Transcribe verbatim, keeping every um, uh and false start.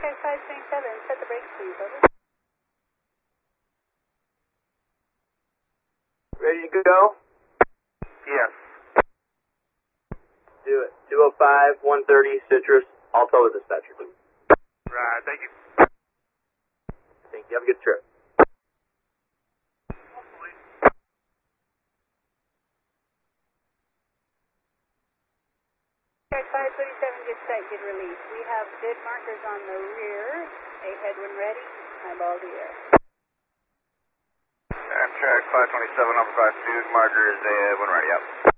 Track five twenty-seven, set the brakes please, over. Ready to go? Yes. Do it. two oh five, one thirty, Citrus, Alto with dispatcher. Right, thank you. Thank you. Have a good trip. Track five twenty-seven, get set, get released. We have bid markers on the rear. A headwind ready, eyeball the air. Amtrak five twenty-seven, Alpha five two, markers, uh, when ready, up.